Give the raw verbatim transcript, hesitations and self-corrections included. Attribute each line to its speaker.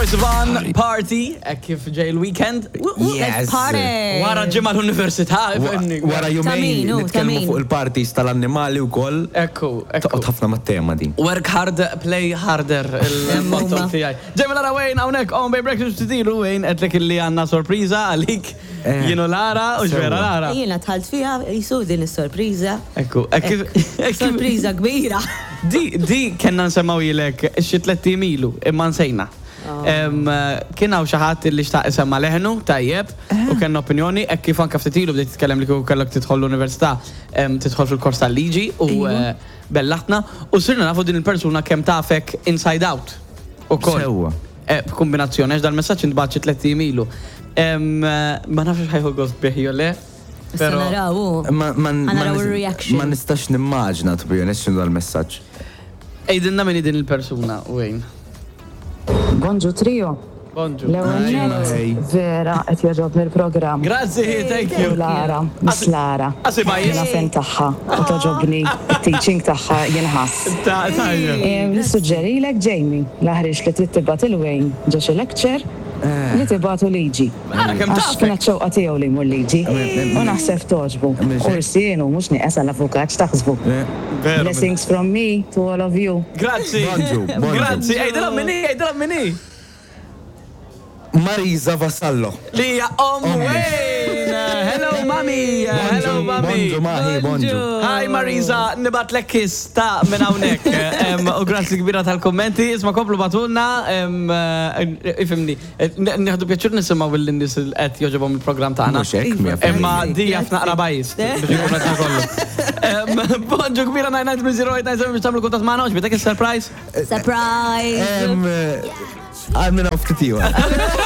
Speaker 1: Troye Sivan, Party, e kif ġej il-weekend.
Speaker 2: Yes.
Speaker 3: Party.
Speaker 1: Wara ġimma l-università.
Speaker 2: Wara jumejn nitkellmu fuq il-parties tal-annimali wkoll.
Speaker 1: Ekku, ekku.
Speaker 2: Toqgħod ħafna mat-tema din.
Speaker 1: Work hard, play harder, il-motto tiegħi. Ġejma Lara Wayne hawnhekk on Bay Breakfast tilu Wayne qedlek illi għandna sorpriża għalik. Jienu Lara u ġvera Lara.
Speaker 3: Jiena tħalt fiha jisu din is-sorpriża.
Speaker 1: Ekku,
Speaker 3: sorpriża kbira.
Speaker 1: Di di kellna nsemmaw jilek xi tletti ilu imma nsejna. Kien hawn xi ħadd li xtaq isemma leħnu tajjeb u kien opinjoni hekk kif anke ftit ilu bdejt titkellem li kieku kellek tidħol l-università tidħol fil-kors tal-liġi u bellaħtna u sirna nafu din il-persuna kemm tafek inside out ukoll.
Speaker 2: Sewwa.
Speaker 1: B'kombinazzjoni għax dal-messaġġ intbagħat xi tletti ilu. Ma nafx ħajħu gost bih jew le.
Speaker 3: Però naraw. Naraw ir-reaction.
Speaker 2: Ma nistax nimmaġna to be honest x'inhu l-messaġġ.
Speaker 1: Ejdinna min din il-persuna Wayne.
Speaker 4: Bonġu trio.
Speaker 1: Bonġu.
Speaker 4: L-ewwel vera qed jogħġobni l-programm.
Speaker 1: Grazzi, thank you.
Speaker 4: Lara, Miss Lara.
Speaker 1: Asibaj.
Speaker 4: Jiena fen tagħha u toġobni it-teaching tagħha jinħass.
Speaker 1: Ta' tajja.
Speaker 4: Nissuġġerilek Jamie l-aħriġ li trid tibgħat il-Wayne ġo xi lecture li tibgħatu liġi. Għax kienet xewqa tiegħu li jmur liġi. U naħseb toġbu. Forsi jienu mhux nieqes għall-avukat x'taħsbu. Blessings from me to all of you.
Speaker 1: Grazzi. Grazzi. Ejdilhom minni, ejdilhom minni.
Speaker 2: Marisa Vassallo.
Speaker 1: Li hija Om Wayne. Hello mami. Hello mami.
Speaker 2: Bonġu maħi, bonġu.
Speaker 1: Hi Marisa, nibatlek kiss ta' minn hawnhekk. U grazzi kbira tal-kommenti, isma' komplu batulna. Ifimni, nieħdu pjaċir nisimgħu bil-nies li qed jogħġobhom il-programm tagħna. Imma di jaf naqra bajs. Biex jkollna kollu. Bonġu kbira nine nine three zero eight nine seven biex tagħmlu kuntatt magħna u x'bitek is-surprise.
Speaker 3: Surprise.
Speaker 2: Għamina ftitiju.